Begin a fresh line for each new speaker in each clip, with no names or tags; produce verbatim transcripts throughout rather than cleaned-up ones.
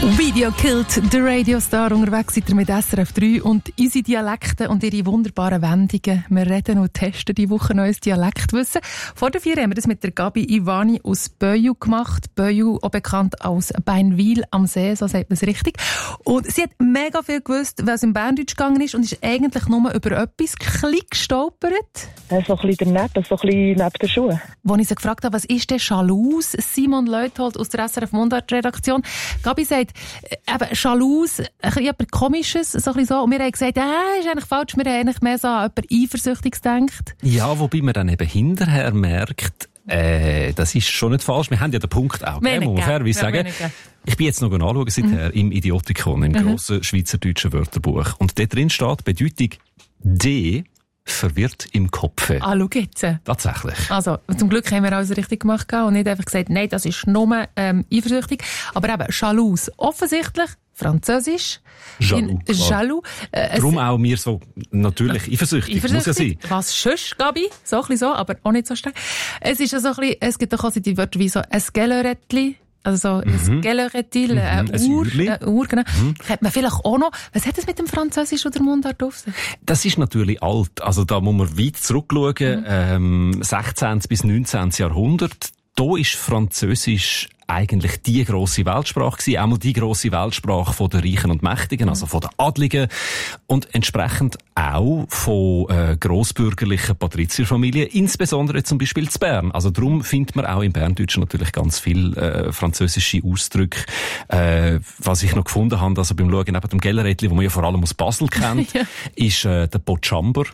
Video killed the Radio Star. Unterwegs seid ihr mit S R F drei und unsere Dialekte und ihre wunderbaren Wendungen. Wir reden und testen diese Woche neues Dialektwissen. Vor der Vier haben wir das mit der Gabi Ivani aus Böju gemacht. Böju, auch bekannt als Beinwil am See, so sagt man es richtig. Und sie hat mega viel gewusst, was im Berndeutsch gegangen ist und ist eigentlich nur über etwas klein gestolpert.
So ein bisschen daneben, so ein bisschen neben den Schuhen.
Als ich sie gefragt habe, was ist denn Schalus? Simon Leuthold aus der S R F Mundart-Redaktion. Gabi sagt, eben, Schalus, etwas Komisches, so ein bisschen so. Und wir haben gesagt, äh, ist eigentlich falsch, wir haben eigentlich mehr so an jemand Eifersüchtiges gedacht.
Ja, wobei man dann eben hinterher merkt, äh, das ist schon nicht falsch. Wir haben ja den Punkt auch, gell, muss man fairerweise sagen. Ich bin jetzt noch anschauen, seither, mhm. im Idiotikon, im mhm. grossen schweizerdeutschen Wörterbuch. Und dort drin steht Bedeutung D, verwirrt im Kopf.
Ah, schau jetzt.
Tatsächlich.
Also, zum Glück haben wir alles richtig gemacht und nicht einfach gesagt, nein, das ist nur ähm, eifersüchtig. Aber eben, Jaloux, offensichtlich, Französisch.
Jaloux.
Jaloux. Äh,
Darum auch mir so natürlich eifersüchtig.
eifersüchtig.
Muss ja sein.
Was sonst, Gabi? So ein bisschen so, aber auch nicht so stark. Es ist ja so ein bisschen, es gibt doch auch die Wörter wie so ein Gellerettli. Also so mhm. ein Gelleretil, eine
mhm.
Uhr, eine Uhr, genau. Mhm. Hat man vielleicht auch noch. Was hat das mit dem Französisch oder Mundart auf sich?
Das ist natürlich alt. Also da muss man weit zurückschauen. Mhm. Ähm, sechzehnten bis neunzehnten Jahrhundert. Da ist Französisch eigentlich die grosse Weltsprache gewesen. Einmal die grosse Weltsprache von den Reichen und Mächtigen, also von den Adligen. Und entsprechend auch von äh, grossbürgerlichen Patrizierfamilien, insbesondere zum Beispiel in Bern. Also darum findet man auch im Berndeutschen natürlich ganz viel äh, französische Ausdrücke. Äh, was ich noch gefunden habe, also beim Schauen neben dem Gellerätli, wo man ja vor allem aus Basel kennt, ja. ist äh, der Pot-Chamber.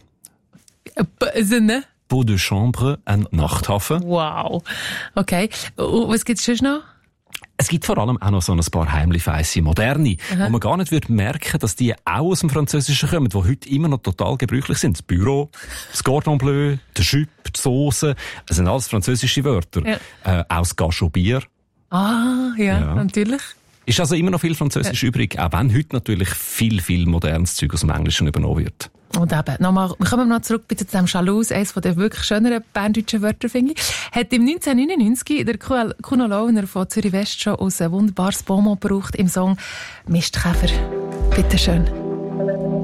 Sinne?
Pot de Chambre, ein Nachthafen.
Wow. Okay. Und was gibt's sonst noch?
Es gibt vor allem auch noch so ein paar heimlich feisse Moderne,
Aha.
wo man gar nicht würde merken, dass die auch aus dem Französischen kommen, die heute immer noch total gebräuchlich sind. Das Büro, das Cordon Bleu, der Jupe, die Sauce, das sind alles französische Wörter. Ja. Äh, auch das Gachobier.
Ah, ja, ja, natürlich.
Ist also immer noch viel Französisch ja. übrig, auch wenn heute natürlich viel, viel modernes Zeug aus dem Englischen übernommen wird.
Und eben, nochmal, wir kommen noch zurück bitte zu dem Jaloux, eines der wirklich schöneren berndeutschen Wörter, finde ich. Hat im neunzehnhundertneunundneunzig der Kuno Launer von Zürich West schon aus ein wunderbares Bonmot gebraucht im Song Mistkäfer. Bitte schön.